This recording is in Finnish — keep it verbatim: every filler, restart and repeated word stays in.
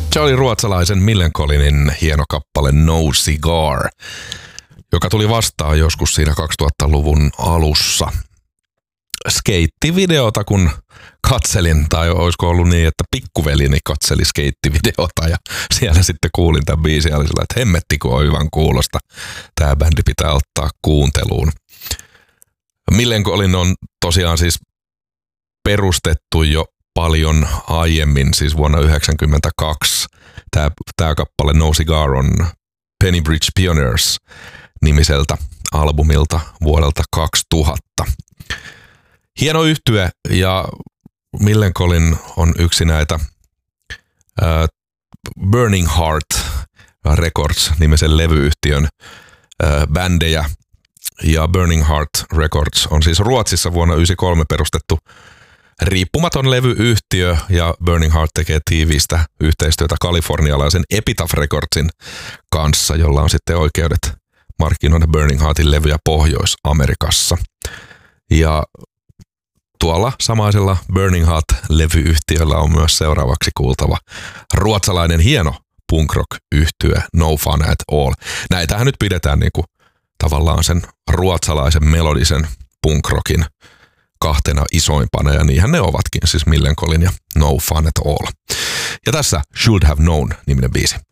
Se oli ruotsalaisen Millencolinin hieno kappale No Cigar, joka tuli vastaan joskus siinä kaksituhattaluvun alussa. Skeittivideota kun katselin, tai olisiko ollut niin, että pikkuvelini katseli skeittivideota ja siellä sitten kuulin tämän biisin ja oli sillä, että hemmetti kun on hyvän kuulosta. Tämä bändi pitää ottaa kuunteluun. Millencolin on tosiaan siis perustettu jo paljon aiemmin, siis vuonna yhdeksänkymmentäkaksi. Tämä, tämä kappale No Cigar on Penny Bridge Pioneers nimiseltä albumilta vuodelta kaksituhatta. Hieno yhtye ja Millencolin on yksi näitä äh, Burning Heart Records nimisen levyyhtiön äh, bändejä. Ja Burning Heart Records on siis Ruotsissa vuonna yhdeksänkymmentäkolme perustettu riippumaton levyyhtiö ja Burning Heart tekee tiivistä yhteistyötä kalifornialaisen Epitaph Recordsin kanssa, jolla on sitten oikeudet markkinoida Burning Heartin levyjä Pohjois-Amerikassa. Ja tuolla samaisella Burning Heart-levyyhtiöllä on myös seuraavaksi kuultava ruotsalainen hieno punk rock-yhtye No Fun at All. Näitähän nyt pidetään niinku tavallaan sen ruotsalaisen melodisen punk rockin kahtena isoimpana, ja niinhän ne ovatkin, siis Millencolin ja No Fun at All. Ja tässä Should Have Known -niminen biisi.